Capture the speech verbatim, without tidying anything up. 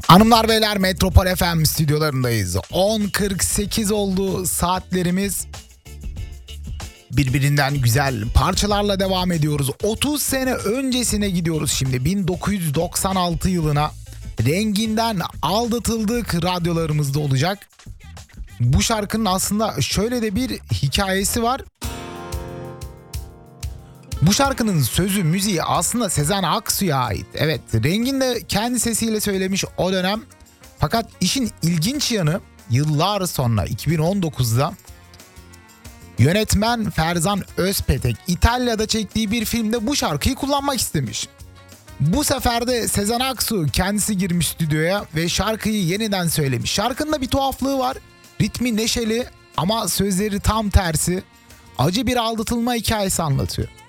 Hanımlar beyler, Metropol F M stüdyolarındayız. on kırk sekiz oldu saatlerimiz. Birbirinden güzel parçalarla devam ediyoruz. otuz sene öncesine gidiyoruz şimdi. bin dokuz yüz doksan altı yılına. Renginden aldatıldık radyolarımızda olacak. Bu şarkının aslında şöyle de bir hikayesi var. Bu şarkının sözü, müziği aslında Sezen Aksu'ya ait. Evet, Rengin de kendi sesiyle söylemiş o dönem. Fakat işin ilginç yanı, yıllar sonra iki bin on dokuzda yönetmen Ferzan Özpetek İtalya'da çektiği bir filmde bu şarkıyı kullanmak istemiş. Bu sefer de Sezen Aksu kendisi girmiş stüdyoya ve şarkıyı yeniden söylemiş. Şarkının da bir tuhaflığı var. Ritmi neşeli ama sözleri tam tersi. Acı bir aldatılma hikayesi anlatıyor.